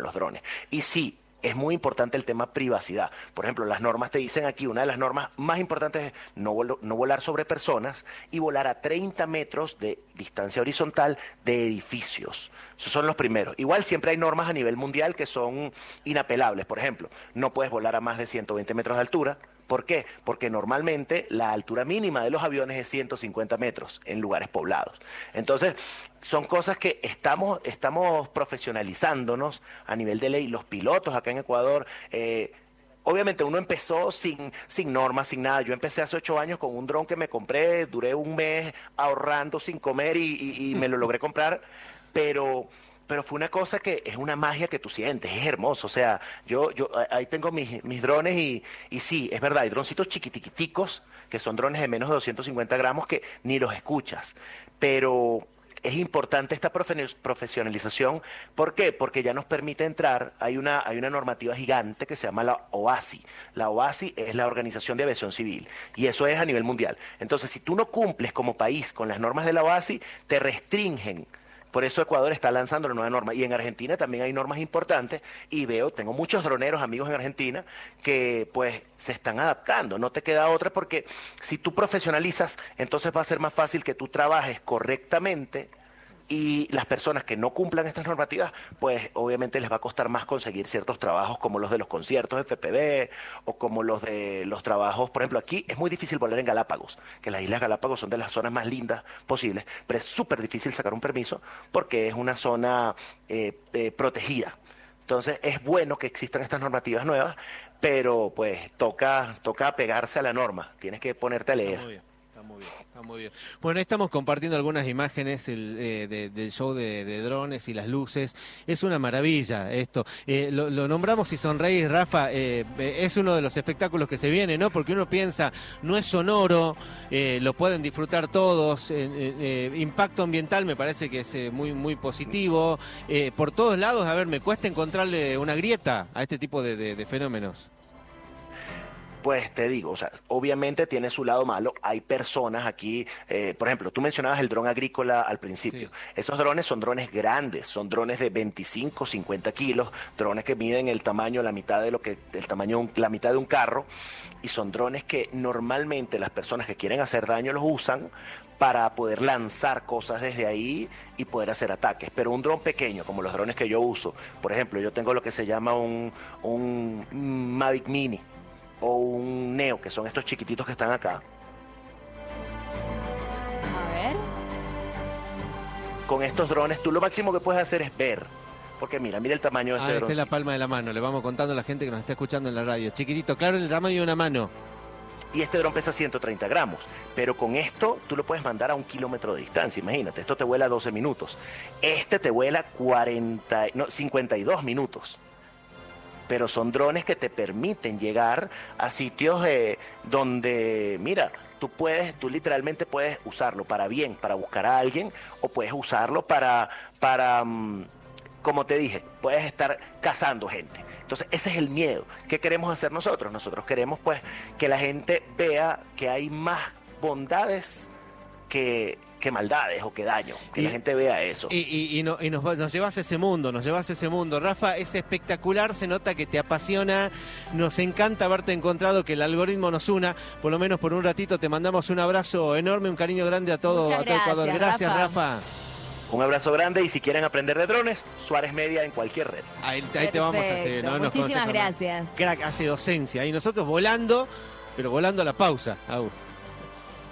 los drones. Y sí, es muy importante el tema privacidad. Por ejemplo, las normas te dicen aquí, una de las normas más importantes es no volar sobre personas y volar a 30 metros de distancia horizontal de edificios. Esos son los primeros. Igual siempre hay normas a nivel mundial que son inapelables. Por ejemplo, no puedes volar a más de 120 metros de altura. ¿Por qué? Porque normalmente la altura mínima de los aviones es 150 metros en lugares poblados. Entonces, son cosas que estamos profesionalizándonos a nivel de ley. Los pilotos acá en Ecuador, obviamente uno empezó sin normas, sin nada. Yo empecé hace 8 años con un dron que me compré, duré un mes ahorrando sin comer y me lo logré comprar, pero... Pero fue una cosa que es una magia que tú sientes, es hermoso. O sea, ahí tengo mis drones y sí, es verdad, hay droncitos chiquitiquiticos, que son drones de menos de 250 gramos que ni los escuchas. Pero es importante esta profesionalización. ¿Por qué? Porque ya nos permite entrar, hay una normativa gigante que se llama la OASI. La OASI es la Organización de Aviación Civil y eso es a nivel mundial. Entonces, si tú no cumples como país con las normas de la OASI, te restringen. Por eso Ecuador está lanzando la nueva norma. Y en Argentina también hay normas importantes. Y tengo muchos droneros, amigos en Argentina, que pues se están adaptando. No te queda otra porque si tú profesionalizas, entonces va a ser más fácil que tú trabajes correctamente. Y las personas que no cumplan estas normativas, pues obviamente les va a costar más conseguir ciertos trabajos como los de los conciertos FPV o como los de los trabajos, por ejemplo, aquí es muy difícil volar en Galápagos, que las Islas Galápagos son de las zonas más lindas posibles, pero es súper difícil sacar un permiso porque es una zona protegida. Entonces es bueno que existan estas normativas nuevas, pero pues toca pegarse a la norma, tienes que ponerte a leer. Muy bien. Está muy bien, está muy bien. Bueno, ahí estamos compartiendo algunas imágenes del show de drones y las luces. Es una maravilla esto. Lo nombramos y sonreís, Rafa. Es uno de los espectáculos que se viene, ¿no? Porque uno piensa, no es sonoro, lo pueden disfrutar todos. Impacto ambiental me parece que es muy, muy positivo. Por todos lados, a ver, me cuesta encontrarle una grieta a este tipo de fenómenos. Pues te digo, o sea, obviamente tiene su lado malo. Hay personas aquí, por ejemplo, tú mencionabas el dron agrícola al principio. Sí. Esos drones son drones grandes, son drones de 25, 50 kilos, drones que miden el tamaño, la mitad la mitad de un carro, y son drones que normalmente las personas que quieren hacer daño los usan para poder lanzar cosas desde ahí y poder hacer ataques. Pero un dron pequeño, como los drones que yo uso, por ejemplo, yo tengo lo que se llama un Mavic Mini o un Neo, que son estos chiquititos que están acá. A ver. Con estos drones, tú lo máximo que puedes hacer es ver. Porque mira el tamaño de este dron. Esta es la palma de la mano, le vamos contando a la gente que nos está escuchando en la radio. Chiquitito, claro, el tamaño de una mano. Y este dron pesa 130 gramos. Pero con esto tú lo puedes mandar a 1 kilómetro de distancia. Imagínate, esto te vuela 12 minutos. Este te vuela 52 minutos. Pero son drones que te permiten llegar a sitios donde, mira, tú literalmente puedes usarlo para bien, para buscar a alguien, o puedes usarlo para como te dije, puedes estar cazando gente. Entonces, ese es el miedo. ¿Qué queremos hacer nosotros? Nosotros queremos, pues, que la gente vea que hay más bondades que maldades o que daño, que la gente vea eso. Nos llevas a ese mundo, Rafa, es espectacular, se nota que te apasiona, nos encanta haberte encontrado, que el algoritmo nos una, por lo menos por un ratito. Te mandamos un abrazo enorme, un cariño grande a todo Ecuador. Gracias, Rafa. Un abrazo grande y si quieren aprender de drones, Suárez Media en cualquier red. Ahí te vamos a hacer. Muchísimas gracias. Crack, hace docencia y nosotros volando, pero volando a la pausa.